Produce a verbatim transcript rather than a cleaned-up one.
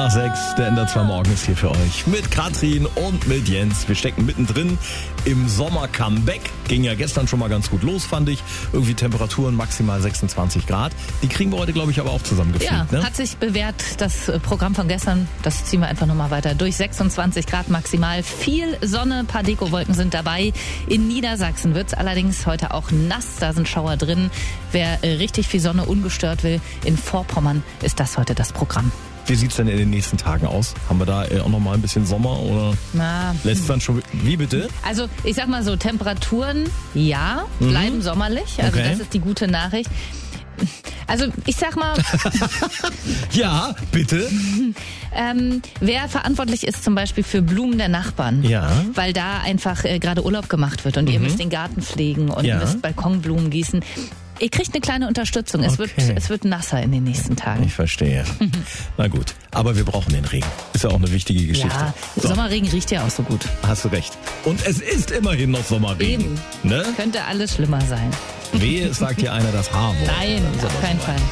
nach sechs, der Ender zwei Morgen ist hier für euch. Mit Katrin und mit Jens. Wir stecken mittendrin im Sommer-Comeback. Ging ja gestern schon mal ganz gut los, fand ich. Irgendwie Temperaturen maximal sechsundzwanzig Grad. Die kriegen wir heute, glaube ich, aber auch zusammengefügt. Ja, ne? Hat sich bewährt, das Programm von gestern. Das ziehen wir einfach nochmal weiter durch. sechsundzwanzig Grad maximal. Viel Sonne, paar Dekowolken sind dabei. In Niedersachsen wird es allerdings heute auch nass. Da sind Schauer drin. Wer richtig viel Sonne ungestört will, in Vorpommern ist das heute das Programm. Wie sieht's denn in den nächsten Tagen aus? Haben wir da auch noch mal ein bisschen Sommer oder Na, lässt es dann schon... Wie bitte? Also ich sag mal so, Temperaturen, ja, bleiben mhm. sommerlich. Also okay. Das ist die gute Nachricht. Also ich sag mal... ja, bitte. Ähm, wer verantwortlich ist zum Beispiel für Blumen der Nachbarn, ja. weil da einfach äh, gerade Urlaub gemacht wird und mhm. ihr müsst den Garten pflegen und ja. ihr müsst Balkonblumen gießen. Ihr kriegt eine kleine Unterstützung. Es, okay. wird, es wird nasser in den nächsten Tagen. Ich verstehe. Na gut, aber wir brauchen den Regen. Ist ja auch eine wichtige Geschichte. Ja, so. Sommerregen riecht ja auch so gut. Hast du recht. Und es ist immerhin noch Sommerregen. Eben. Ne? Könnte alles schlimmer sein. Wehe, sagt hier einer das H-Wort. Nein, auf keinen Fall.